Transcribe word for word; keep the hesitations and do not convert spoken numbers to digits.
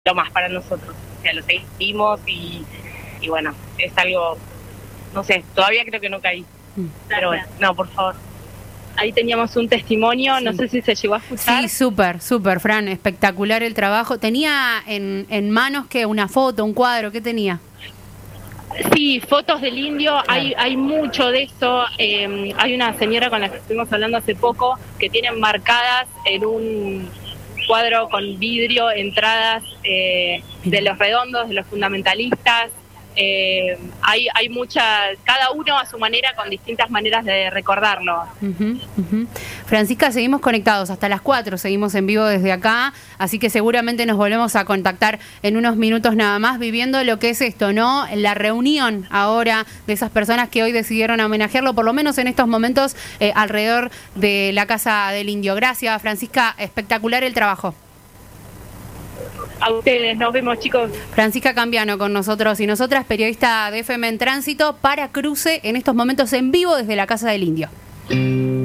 lo más para nosotros. O sea, lo seguimos y, y bueno, es algo, no sé, todavía creo que no caí. Pero bueno, no, por favor. Ahí teníamos un testimonio, sí. No sé si se llegó a escuchar. Sí, súper, súper, Fran, espectacular el trabajo. ¿Tenía en, en manos que una foto, un cuadro? ¿Qué tenía? Sí, fotos del indio, claro. hay, hay mucho de eso. Eh, hay una señora con la que estuvimos hablando hace poco que tiene marcadas en un cuadro con vidrio entradas eh, de los redondos, de los fundamentalistas. Eh, hay, hay muchas, cada uno a su manera, con distintas maneras de recordarlo. Uh-huh, uh-huh. Francisca, seguimos conectados hasta las cuatro, seguimos en vivo desde acá, así que seguramente nos volvemos a contactar en unos minutos nada más, viviendo lo que es esto, ¿no? La reunión ahora de esas personas que hoy decidieron homenajearlo, por lo menos en estos momentos, eh, alrededor de la Casa del Indio. Gracias, Francisca, espectacular el trabajo. A ustedes, nos vemos, chicos. Francisca Cambiano con nosotros y nosotras, periodista de F M en Tránsito, para Cruce en estos momentos en vivo desde la Casa del Indio.